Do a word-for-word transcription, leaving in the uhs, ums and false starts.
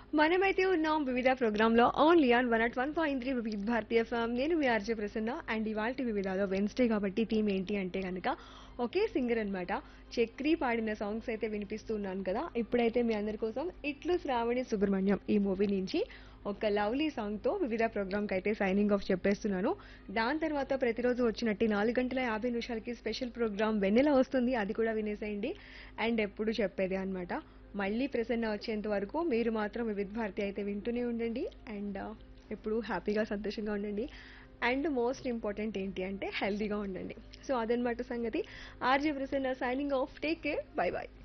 మనమైతే ఉన్నాం వివిధ ప్రోగ్రాంలో only on one at one point three వివిధ భారతీయ ఎఫ్ఎం. నేను మీ ఆర్జే ప్రసన్న అండ్ ఇవాల్టి వివిధలో వెన్స్డే కాబట్టి థీమ్ ఏంటి అంటే కనుక ఒకే సింగర్ అన్నమాట. చక్రి పాడిన సాంగ్స్ అయితే వినిపిస్తున్నాను కదా. ఇప్పుడైతే మీ అందరి కోసం ఇట్లు శ్రావణి సుబ్రహ్మణ్యం ఈ మూవీ నుంచి ఒక లవ్లీ సాంగ్ తో వివిధ ప్రోగ్రామ్ కి అయితే సైనింగ్ ఆఫ్ చెప్పేస్తున్నాను. దాని తర్వాత ప్రతిరోజు వచ్చినట్టు నాలుగు గంటల యాభై నిమిషాలకి స్పెషల్ ప్రోగ్రామ్ వెన్నెల వస్తుంది, అది కూడా వినేసేయండి. అండ్ ఎప్పుడు చెప్పేదే అన్నమాట. మళ్ళీ ప్రసన్న వచ్చేంత వరకు మీరు మాత్రం వివిధ భారతి అయితే వింటూనే ఉండండి. అండ్ ఎప్పుడు హ్యాపీగా సంతోషంగా ఉండండి. అండ్ మోస్ట్ ఇంపార్టెంట్ ఏంటి అంటే హెల్దీగా ఉండండి. సో అదనమాట సంగతి. RJ Prasanna signing off. Take care, by by.